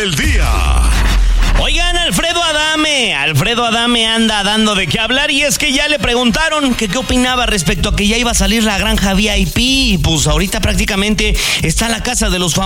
El día. Oigan, Alfredo Adame anda dando de qué hablar, y es que ya le preguntaron que qué opinaba respecto a que ya iba a salir la granja VIP, y pues ahorita prácticamente está la casa de los famosos